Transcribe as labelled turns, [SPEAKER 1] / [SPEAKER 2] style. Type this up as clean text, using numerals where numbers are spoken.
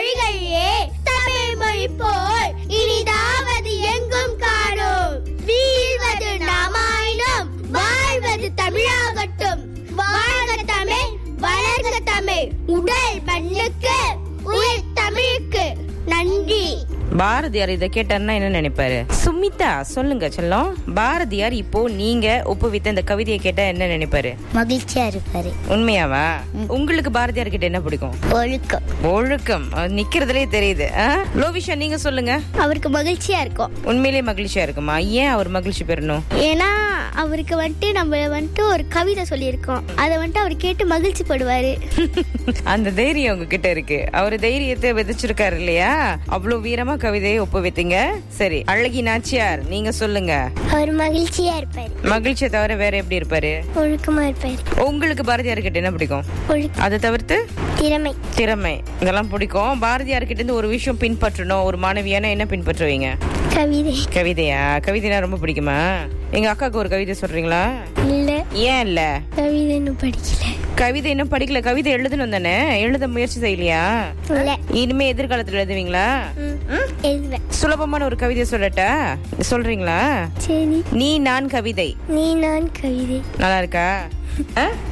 [SPEAKER 1] மொழிகளிலே தமிழ் மொழி போல் இனிதாவது எங்கும் காணோம். வீழ்வது நாமாயினும் வாழ்வது தமிழாகட்டும். வாழ்க தமிழ், வளர்க தமிழ். உடல் மண்ணுக்கு, உயிர் தமிழுக்கு. நன்றி.
[SPEAKER 2] பாரதியார் இதை கேட்டாருன்னா என்ன நினைப்பாரு? சுமிதா சொல்லுங்க செல்லம். பாரதியார் இப்போ நீங்க ஒப்புவித்த இந்த கவிதையை கேட்டா என்ன நினைப்பாரு?
[SPEAKER 1] மகிழ்ச்சியா இருப்பாரு.
[SPEAKER 2] உண்மையாவா? உங்களுக்கு பாரதியார் கிட்ட என்ன பிடிக்கும்?
[SPEAKER 1] ஒழுக்கம்.
[SPEAKER 2] ஒழுக்கம் நிக்கிறதுலே தெரியுது. லோவிஷா நீங்க சொல்லுங்க.
[SPEAKER 1] அவருக்கு மகிழ்ச்சியா இருக்கும்.
[SPEAKER 2] உண்மையிலேயே மகிழ்ச்சியா இருக்குமா? ஏன் அவர் மகிழ்ச்சி பெறணும்?
[SPEAKER 1] ஏன்னா அவருக்கு நம்ம ஒரு கவிதை சொல்லியிருக்கோம். அதை அவர் கேட்டு மகிழ்ச்சி படுவாரு.
[SPEAKER 2] அந்த தைரியம் உங்ககிட்ட இருக்கு. அவரு தைரியத்தை விதைச்சிருக்காரு இல்லையா? அவ்வளவு வீரமா கவிதையை ஒப்புவித்தீங்க. சரி, அழகி நாச்சியார் நீங்க சொல்லுங்க.
[SPEAKER 1] அவர் மகிழ்ச்சியா இருப்பாரு.
[SPEAKER 2] மகிழ்ச்சியை தவிர வேற எப்படி இருப்பாரு?
[SPEAKER 1] ஒழுக்கமா இருப்பாரு.
[SPEAKER 2] உங்களுக்கு பாரதியார் கிட்ட என்ன பிடிக்கும்? அதை தவிர்த்து
[SPEAKER 1] திறமை.
[SPEAKER 2] திறமை இதெல்லாம் பிடிக்கும். பாரதியார் கிட்ட இருந்து ஒரு விஷயம் பின்பற்றணும் ஒரு மாணவியான என்ன பின்பற்றுவீங்க?
[SPEAKER 1] கவிதை.
[SPEAKER 2] கவிதையா? கவிதைனா ரொம்ப பிடிக்குமா? எங்க அக்காவுக்கு ஒரு கவிதை சொல்றீங்களா?
[SPEAKER 1] இல்ல.
[SPEAKER 2] ஏன் இல்ல?
[SPEAKER 1] கவிதை இன்னும் படிக்கல.
[SPEAKER 2] கவிதை இன்னும் படிக்கல. கவிதை எழுதணும் தானே? எழுத முயற்சி செய்யலையா? இனிமே எதிர்காலத்துல எழுதுவீங்களா? சுலபமான ஒரு கவிதை சொல்லட்டா? சொல்றீங்களா?
[SPEAKER 1] சரி.
[SPEAKER 2] நீ நான் கவிதை.
[SPEAKER 1] நீ நான் கவிதை.
[SPEAKER 2] நல்லா இருக்கா?